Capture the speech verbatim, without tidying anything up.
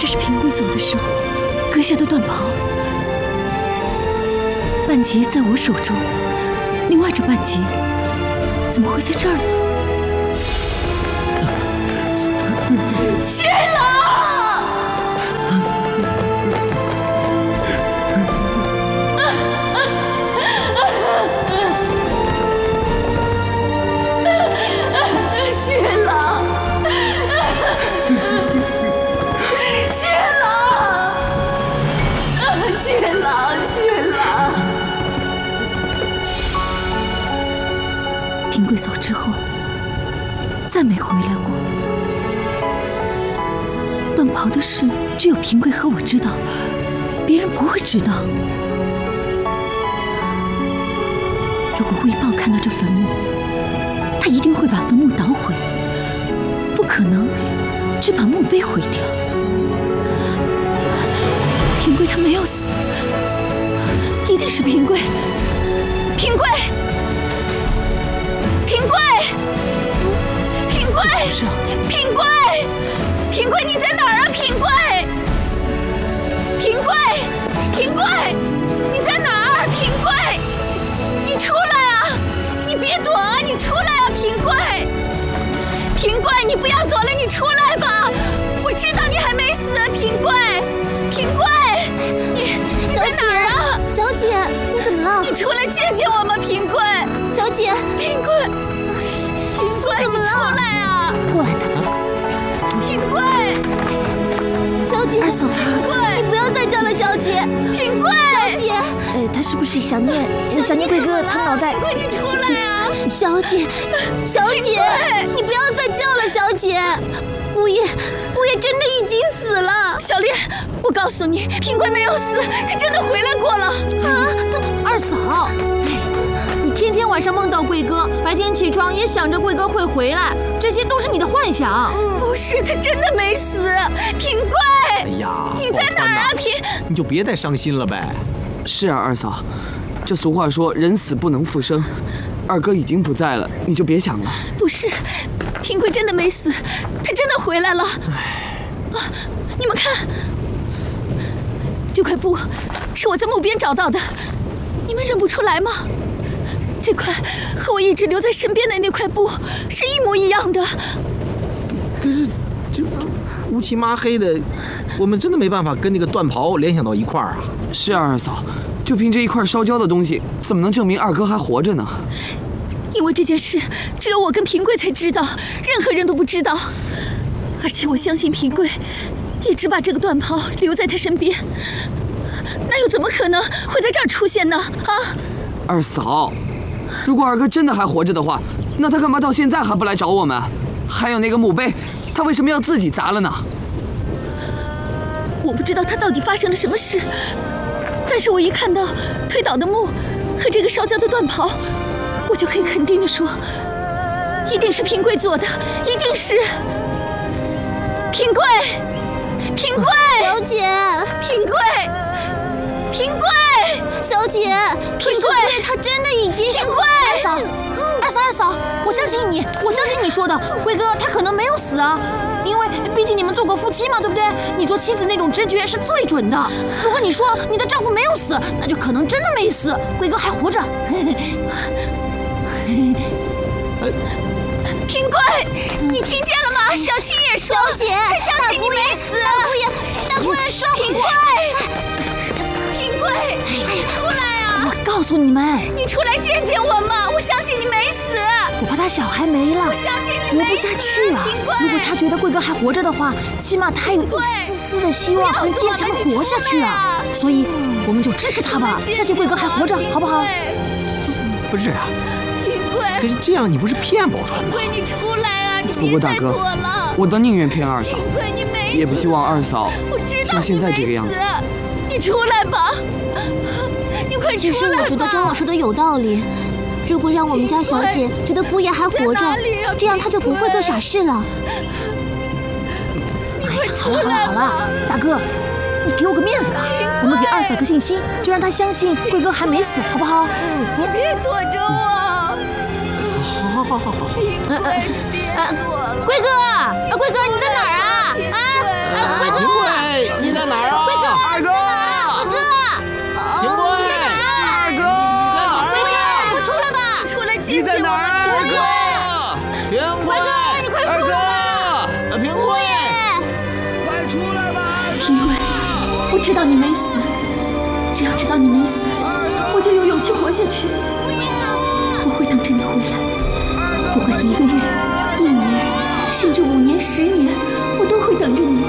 是平贵走的时候割下的缎袍，半截在我手中，另外这半截怎么会在这儿呢？薛郎！薛郎！薛郎！薛郎！薛郎！平贵走之后，再没回来过。缎袍的事，只有平贵和我知道，别人不会知道。如果魏豹看到这坟墓，他一定会把坟墓捣毁，不可能只把墓碑毁掉。平贵他没有死，一定是平贵。平贵，平贵，平贵，平贵，平贵，你在哪儿啊？平贵，平贵，平贵，你在哪儿？平贵，你出来啊！你别躲啊！你出来啊！平贵，平贵，你不要躲了，你出来吧！我知道你还没死，平贵，平贵，你你在哪儿啊？ 小姐，你怎么了？ 你出来见见我吗？平贵， 小姐， 平贵，平贵， 怎么了？ 出来啊！ 过来，大哥。 平贵， 小姐， 二嫂，平贵， 你不要再叫了，小姐。 平贵， 小姐， 呃，他是不是想念想念贵哥？他脑袋…… 平贵，你出来啊！ 小姐，小姐，你不要再叫了，小姐。姑爷，姑爷真的已经死了。 小莲，我告诉你，平贵没有死，他真的回来过了。 啊，二嫂，你天天晚上梦到贵哥，白天起床也想着贵哥会回来，这些都是你的幻想。 嗯、不是，他真的没死。平贵， 哎呀， 你在哪儿啊？平， 你就别再伤心了呗。 是啊，二嫂，这俗话说人死不能复生，二哥已经不在了，你就别想了。 不是，平贵真的没死，他真的回来了。啊，你们看，这块布是我在墓边找到的，你们认不出来吗？这块和我一直留在身边的那块布是一模一样的。 可是这乌漆麻黑的，我们真的没办法跟那个缎袍联想到一块儿啊。 是啊，二嫂，就凭这一块烧焦的东西，怎么能证明二哥还活着呢？ 因为这件事只有我跟平贵才知道，任何人都不知道。而且我相信平贵一直把这个缎袍留在他身边，那又怎么可能会在这儿出现呢？啊！ 二嫂，如果二哥真的还活着的话，那他干嘛到现在还不来找我们？还有那个墓碑，他为什么要自己砸了呢？ 我不知道他到底发生了什么事，但是我一看到推倒的墓和这个烧焦的缎袍，我就可以肯定地说，一定是平贵做的，一定是平贵，平贵， 小姐， 平贵，平贵， 小姐， 平贵， 他真的已经…… 平贵， 二嫂，二嫂，二嫂，我相信你，我相信你说的，贵哥他可能没有死啊。因为毕竟你们做过夫妻嘛，对不对？你做妻子那种直觉是最准的。如果你说你的丈夫没有死，那就可能真的没死，贵哥还活着。 平贵，你听见了吗？小青也说， 小姐， 他相信你没死。 大姑爷，大姑爷说， 平贵，平贵，你出来啊！ 我告诉你们， 你出来见见我嘛！我相信你没死。 我怕他小孩没了， 我相信你活不下去啊！如果他觉得贵哥还活着的话，起码他还有一丝丝的希望，能坚强的活下去啊！所以我们就支持他吧，相信贵哥还活着，好不好？ 不是啊， 平贵， 可是这样你不是骗宝钏吗？ 平贵，你出来啊！你不过大哥，我倒宁愿骗二嫂， 平贵，你没也不希望二嫂像现在这个样子。 你出来吧，你快出来吧！ 其实我觉得张老说的有道理。如果让我们家小姐觉得姑爷还活着，这样她就不会做傻事了。 哎，好了好了好了，大哥，你给我个面子吧，我们给二嫂个信心，就让她相信贵哥还没死，好不好？ 嗯，你别躲着我。 好好好好好。 平贵，别躲了。 贵哥，啊，贵哥你在哪儿啊？啊，贵哥， 你在哪儿？二哥， 平贵， 你快二出来！ 哥， 平贵， 快出来吧！ 平贵，我知道你没死，只要知道你没死，我就有勇气活下去。我会等着你回来，不管一个月、一年，甚至五年、十年，我都会等着你。